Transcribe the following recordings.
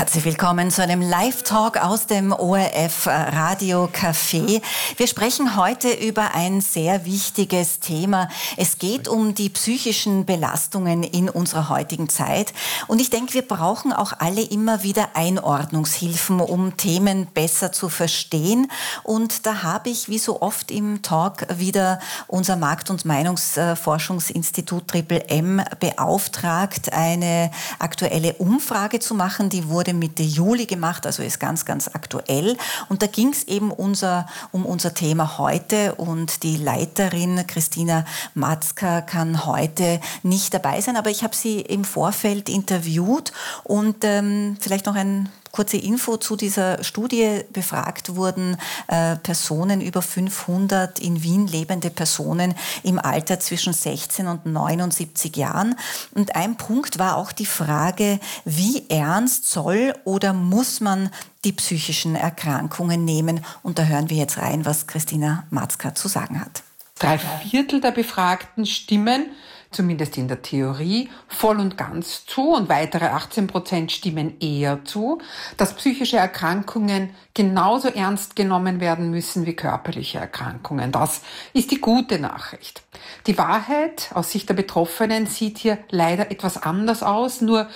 Herzlich willkommen zu einem Live-Talk aus dem ORF Radio Café. Wir sprechen heute über ein sehr wichtiges Thema. Es geht um die psychischen Belastungen in unserer heutigen Zeit. Und ich denke, wir brauchen auch alle immer wieder Einordnungshilfen, um Themen besser zu verstehen. Und da habe ich, wie so oft im Talk, wieder unser Markt- und Meinungsforschungsinstitut #M beauftragt, eine aktuelle Umfrage zu machen. Die wurde Mitte Juli gemacht, also ist ganz, ganz aktuell. Und da ging es eben um unser Thema heute. Und die Leiterin Christina Matzka kann heute nicht dabei sein, aber ich habe sie im Vorfeld interviewt und vielleicht noch ein kurze Info zu dieser Studie. Befragt wurden Personen, über 500 in Wien lebende Personen im Alter zwischen 16 und 79 Jahren. Und ein Punkt war auch die Frage, wie ernst soll oder muss man die psychischen Erkrankungen nehmen? Und da hören wir jetzt rein, was Christina Matzka zu sagen hat. 3/4 der Befragten stimmen, zumindest in der Theorie, voll und ganz zu und weitere 18% stimmen eher zu, dass psychische Erkrankungen genauso ernst genommen werden müssen wie körperliche Erkrankungen. Das ist die gute Nachricht. Die Wahrheit aus Sicht der Betroffenen sieht hier leider etwas anders aus. Nur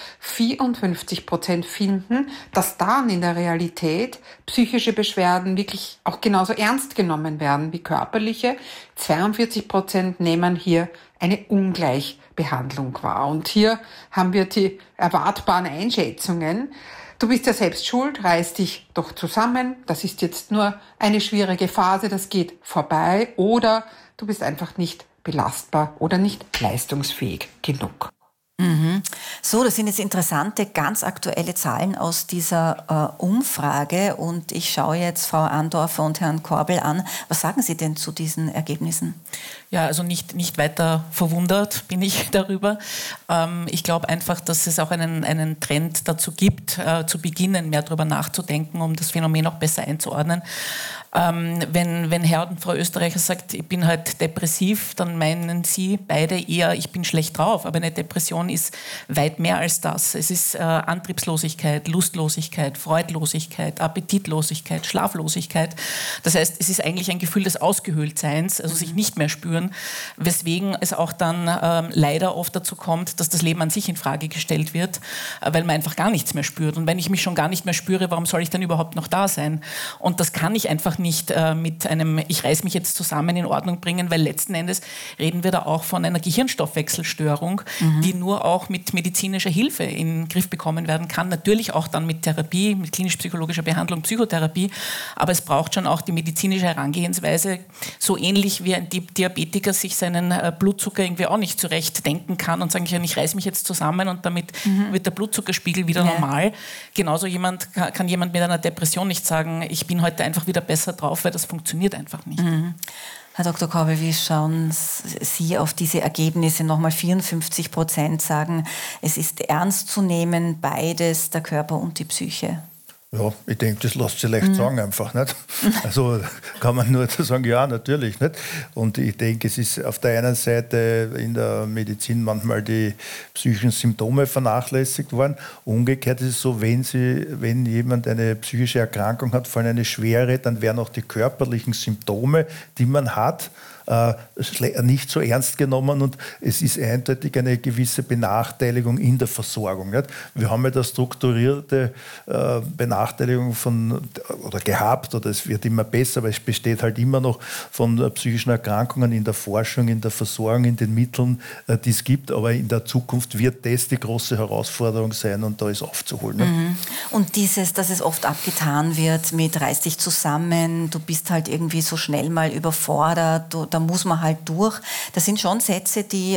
54% finden, dass dann in der Realität psychische Beschwerden wirklich auch genauso ernst genommen werden wie körperliche. 42% nehmen hier eine Ungleichbehandlung wahr. Und hier haben wir die erwartbaren Einschätzungen. Du bist ja selbst schuld, reiß dich doch zusammen. Das ist jetzt nur eine schwierige Phase, das geht vorbei. Oder du bist einfach nicht belastbar oder nicht leistungsfähig genug. So, das sind jetzt interessante, ganz aktuelle Zahlen aus dieser Umfrage. Und ich schaue jetzt Frau Andorfer und Herrn Korbel an. Was sagen Sie denn zu diesen Ergebnissen? Ja, also nicht weiter verwundert bin ich darüber. Ich glaube einfach, dass es auch einen Trend dazu gibt, zu beginnen, mehr darüber nachzudenken, um das Phänomen auch besser einzuordnen. Wenn Herr und Frau Österreicher sagt, ich bin halt depressiv, dann meinen Sie beide eher, ich bin schlecht drauf. Aber eine Depression ist weit mehr als das. Es ist Antriebslosigkeit, Lustlosigkeit, Freudlosigkeit, Appetitlosigkeit, Schlaflosigkeit. Das heißt, es ist eigentlich ein Gefühl des Ausgehöhltseins, also sich nicht mehr spüren, weswegen es auch dann leider oft dazu kommt, dass das Leben an sich in Frage gestellt wird, weil man einfach gar nichts mehr spürt. Und wenn ich mich schon gar nicht mehr spüre, warum soll ich dann überhaupt noch da sein? Und das kann ich einfach nicht mit einem ich reiß mich jetzt zusammen in Ordnung bringen, weil letzten Endes reden wir da auch von einer Gehirnstoffwechselstörung, die nur auch mit medizinischer Hilfe in den Griff bekommen werden kann. Natürlich auch dann mit Therapie, mit klinisch-psychologischer Behandlung, Psychotherapie, aber es braucht schon auch die medizinische Herangehensweise, so ähnlich wie ein Diabetiker sich seinen Blutzucker irgendwie auch nicht zurecht denken kann und sagen kann, ich reiß mich jetzt zusammen und damit wird der Blutzuckerspiegel wieder normal. Genauso kann jemand mit einer Depression nicht sagen, ich bin heute einfach wieder besser drauf, weil das funktioniert einfach nicht. Herr Dr. Korbel, wie schauen Sie auf diese Ergebnisse? Nochmal 54% sagen, es ist ernst zu nehmen, beides, der Körper und die Psyche. Ja, ich denke, das lässt sich leicht sagen einfach, nicht? Also kann man nur sagen, ja, natürlich, nicht? Und ich denke, es ist auf der einen Seite in der Medizin manchmal die psychischen Symptome vernachlässigt worden. Umgekehrt ist es so, wenn jemand eine psychische Erkrankung hat, vor allem eine schwere, dann werden auch die körperlichen Symptome, die man hat, nicht so ernst genommen und es ist eindeutig eine gewisse Benachteiligung in der Versorgung. Nicht? Wir haben ja da strukturierte Benachteiligung gehabt, oder es wird immer besser, aber es besteht halt immer noch von psychischen Erkrankungen in der Forschung, in der Versorgung, in den Mitteln, die es gibt, aber in der Zukunft wird das die große Herausforderung sein und da ist aufzuholen. Nicht? Und dass es oft abgetan wird mit reiß dich zusammen, du bist halt irgendwie so schnell mal überfordert, da muss man halt durch. Das sind schon Sätze, die